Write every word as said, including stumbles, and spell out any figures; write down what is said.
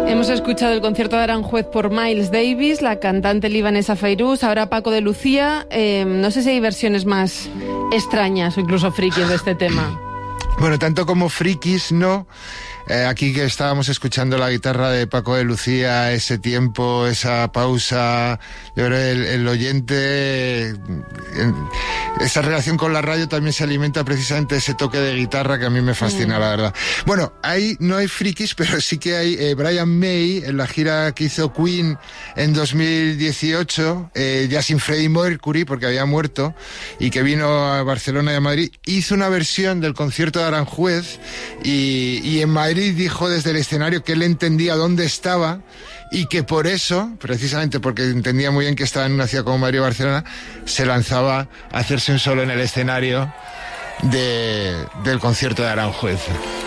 Hemos escuchado el concierto de Aranjuez por Miles Davis, la cantante libanesa Fairuz, ahora Paco de Lucía. Eh, no sé si hay versiones más extrañas o incluso frikis de este tema. Bueno, tanto como frikis, no. Eh, aquí que estábamos escuchando la guitarra de Paco de Lucía, ese tiempo, esa pausa, yo creo que el, el oyente, en, esa relación con la radio también se alimenta precisamente de ese toque de guitarra que a mí me fascina, mm. la verdad. Bueno, ahí no hay frikis, pero sí que hay eh, Brian May, en la gira que hizo Queen en dos mil dieciocho, eh, ya sin Freddie Mercury, porque había muerto, y que vino a Barcelona y a Madrid, hizo una versión del concierto de Aranjuez, y, y en Madrid dijo desde el escenario que él entendía dónde estaba y que por eso, precisamente porque entendía muy bien que estaba en una ciudad como Madrid o Barcelona, se lanzaba a hacerse un solo en el escenario de, del concierto de Aranjuez.